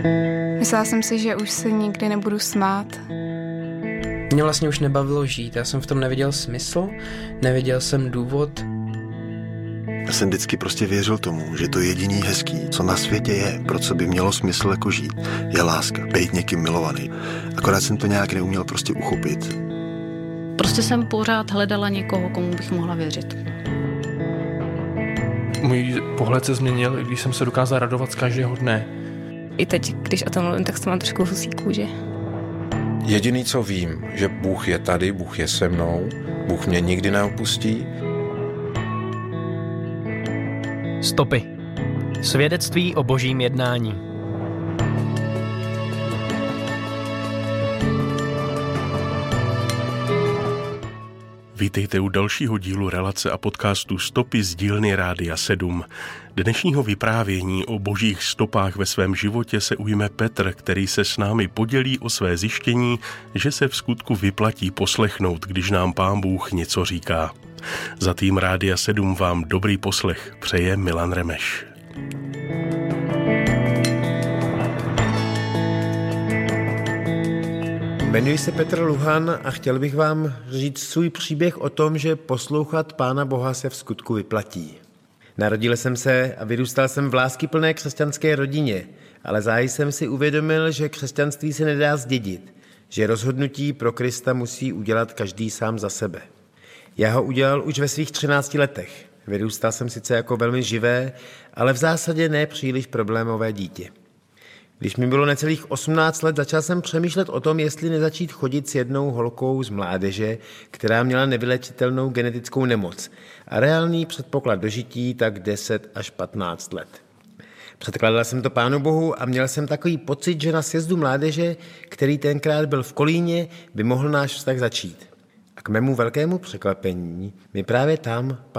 Myslela jsem si, že už se nikdy nebudu smát. Mě vlastně už nebavilo žít, já jsem v tom neviděl smysl, neviděl jsem důvod. Já jsem vždycky prostě věřil tomu, že to jediný hezký, co na světě je, pro co by mělo smysl jako žít, je láska, být někým milovaný. Akorát jsem to nějak neuměl prostě uchopit. Prostě jsem pořád hledala někoho, komu bych mohla věřit. Můj pohled se změnil, když jsem se dokázal radovat z každého dne. I teď, když o tom mluvím, tak to mám trošku husí kůži. Jediný, co vím, že Bůh je tady, Bůh je se mnou, Bůh mě nikdy neopustí. Stopy. Svědectví o božím jednání. Vítejte u dalšího dílu relace a podcastu Stopy z dílny Rádia 7. Dnešního vyprávění o božích stopách ve svém životě se ujme Petr, který se s námi podělí o své zjištění, že se v skutku vyplatí poslechnout, když nám Pán Bůh něco říká. Za tým Rádia 7 vám dobrý poslech přeje Milan Remeš. Jmenuji se Petr Luhan a chtěl bych vám říct svůj příběh o tom, že poslouchat Pána Boha se v skutku vyplatí. Narodil jsem se a vyrůstal jsem v láskyplné křesťanské rodině, ale záhy jsem si uvědomil, že křesťanství se nedá zdědit, že rozhodnutí pro Krista musí udělat každý sám za sebe. Já ho udělal už ve svých 13 letech. Vyrůstal jsem sice jako velmi živé, ale v zásadě ne příliš problémové dítě. Když mi bylo necelých 18 let, začal jsem přemýšlet o tom, jestli nezačít chodit s jednou holkou z mládeže, která měla nevylečitelnou genetickou nemoc a reálný předpoklad dožití tak 10 až 15 let. Předkládal jsem to Pánu Bohu a měl jsem takový pocit, že na sjezdu mládeže, který tenkrát byl v Kolíně, by mohl náš vztah začít. A k mému velkému překvapení mi právě tam